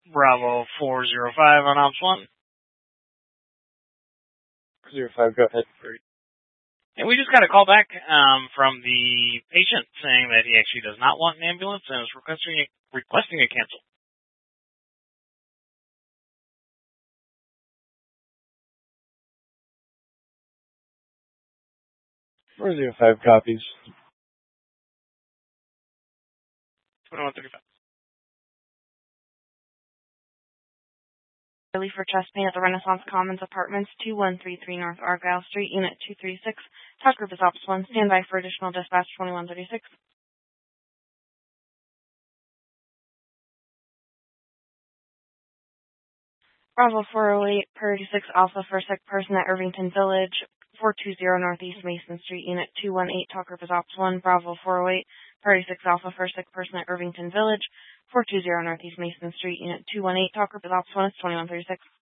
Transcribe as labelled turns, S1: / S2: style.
S1: Bravo 405 on Ops 1.
S2: 405, go ahead.
S1: And we just got a call back from the patient saying that he actually does not want an ambulance and is requesting a cancel.
S2: 405 copies.
S1: 2135.
S3: Relief for chest pain at the Renaissance Commons Apartments, 2133 North Argyle Street, Unit 236. Talk group is Ops 1. Stand by for additional dispatch 2136. Bravo 408, Priority 6 Alpha for sick person at Irvington Village, 420 Northeast Mason Street, Unit 218. Talk group is Ops 1. Bravo 408, Priority 6 Alpha for sick person at Irvington Village, 420 Northeast Mason Street, Unit 218. Talk group is Ops 1. It's 2136.